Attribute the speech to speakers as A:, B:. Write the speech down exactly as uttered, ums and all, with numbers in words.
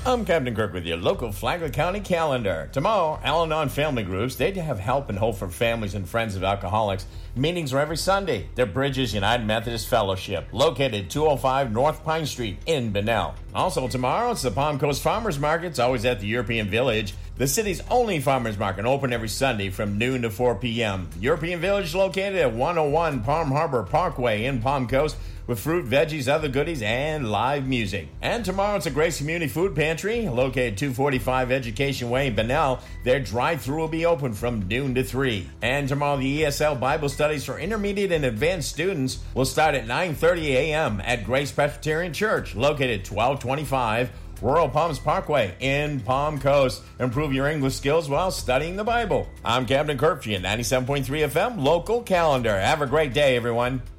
A: I'm Captain Kirk with your local Flagler County calendar. Tomorrow, Al-Anon Family Groups, they have help and hope for families and friends of alcoholics. Meetings are every Sunday. They're Bridges United Methodist Fellowship, located two oh five North Pine Street in Bunnell. Also tomorrow, it's the Palm Coast Farmers Market. It's always at the European Village. The city's only farmers market, open every Sunday from noon to four p.m. European Village located at one oh one Palm Harbor Parkway in Palm Coast, with fruit, veggies, other goodies, and live music. And tomorrow it's a Grace Community Food Pantry, located two forty-five Education Way in Bunnell. Their drive-thru will be open from noon to three. And tomorrow the E S L Bible studies for intermediate and advanced students will start at nine thirty a.m. at Grace Presbyterian Church, located twelve twenty-five Royal Palms Parkway in Palm Coast. Improve your English skills while studying the Bible. I'm Captain Kirk for your ninety-seven point three F M local calendar. Have a great day, everyone.